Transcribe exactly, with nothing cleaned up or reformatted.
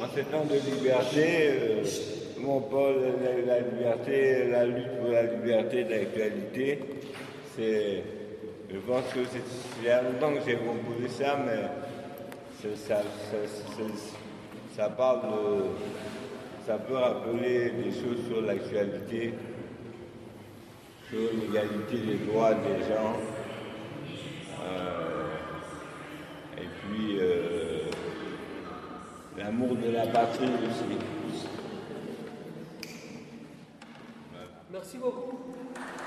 En ces temps de liberté, euh, mon Paul, la, la liberté, la lutte pour la liberté d'actualité, c'est, je pense que c'est, il y a longtemps que j'ai composé ça, mais c'est- ça, ça, ça- ça parle de, ça peut rappeler des choses sur l'actualité, sur l'égalité des droits des gens, euh, et puis euh, l'amour de la patrie aussi. Merci beaucoup.